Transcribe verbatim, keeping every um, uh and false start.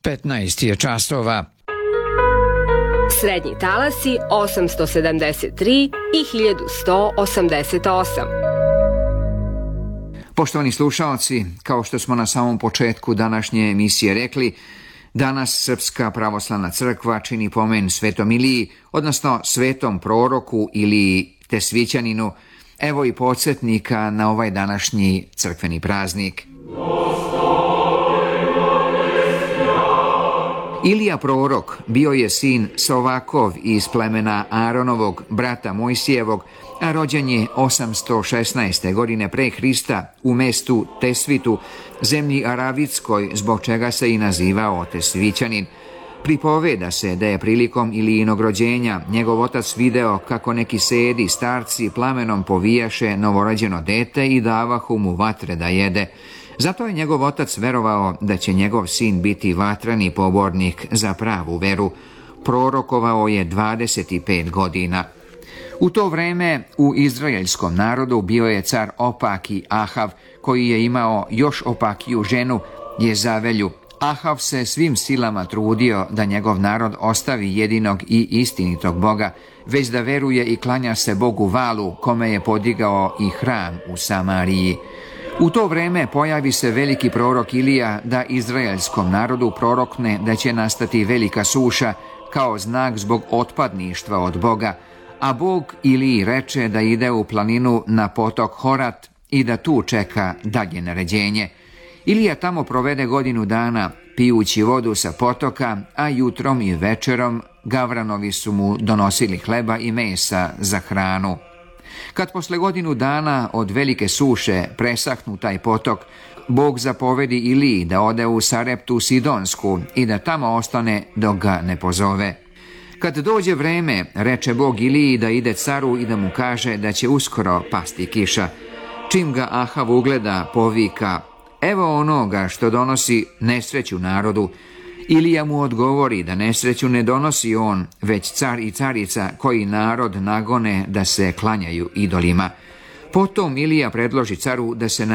petnaest je časova. Srednji talasi osamsto sedamdeset tri i hiljadu sto osamdeset osam. Poštovani slušaoci, kao što smo na samom početku današnje emisije rekli, danas Srpska pravoslavna crkva čini pomen Svetom Iliji, odnosno svetom proroku ili Tesvićaninu. Evo i podsjetnika na ovaj današnji crkveni praznik. Ilija prorok bio je sin Sovakov iz plemena Aaronovog, brata Mojsijevog, a rođen je osamsto šesnaeste. godine pre Hrista u mestu Tesvitu, zemlji Aravitskoj, zbog čega se i nazivao Tesvićanin. Pripoveda se da je prilikom Ilijinog rođenja njegov otac video kako neki sedi starci plamenom povijaše novorođeno dete i davahu mu vatre da jede. Zato je njegov otac verovao da će njegov sin biti vatreni pobornik za pravu veru. Prorokovao je dvadeset pet godina. U to vreme u izraelskom narodu bio je car opaki Ahav, koji je imao još opakiju ženu, Jezavelju. Ahav se svim silama trudio da njegov narod ostavi jedinog i istinitog Boga, već da veruje i klanja se Bogu Valu, kome je podigao i hram u Samariji. U to vreme pojavi se veliki prorok Ilija da izraelskom narodu prorokne da će nastati velika suša kao znak zbog otpadništva od Boga, a Bog Iliji reče da ide u planinu na potok Horat i da tu čeka dalje naređenje. Ilija tamo provede godinu dana pijući vodu sa potoka, a jutrom i večerom gavranovi su mu donosili hleba i mesa za hranu. Kad posle godinu dana od velike suše presahnu taj potok, Bog zapovedi Iliji da ode u Sareptu Sidonsku i da tamo ostane dok ga ne pozove. Kad dođe vreme, reče Bog Iliji da ide caru i da mu kaže da će uskoro pasti kiša. Čim ga Ahav ugleda, povika: "Evo onoga što donosi nesreću narodu." Ilija mu odgovori da nesreću ne donosi on, već car i carica koji narod nagone da se klanjaju idolima. Potom Ilija predloži caru da se na